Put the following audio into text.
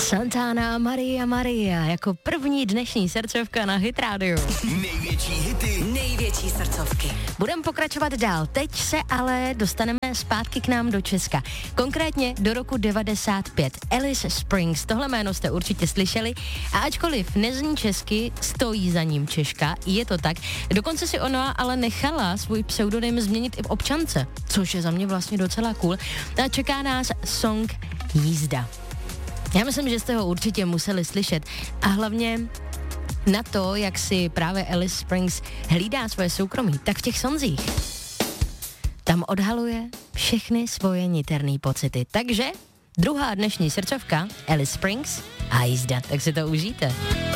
Santana Maria Maria jako první dnešní srdcovka na Hit Radio. Největší hity, Největší srdcovky. Budeme pokračovat dál. Teď se ale dostaneme zpátky k nám do Česka. Konkrétně do roku 95. Alice Springs. Tohle jméno jste určitě slyšeli. A ačkoliv nezní česky, stojí za ním Češka. Je to tak. Dokonce si ona ale nechala svůj pseudonym změnit i v občance. Což je za mě vlastně docela cool. A čeká nás song Jízda. Já myslím, že jste ho určitě museli slyšet. A hlavně na to, jak si právě Alice Springs hlídá svoje soukromí, tak v těch sonzích tam odhaluje všechny svoje niterné pocity. Takže druhá dnešní srdcovka Alice Springs a jízda, tak si to užijte.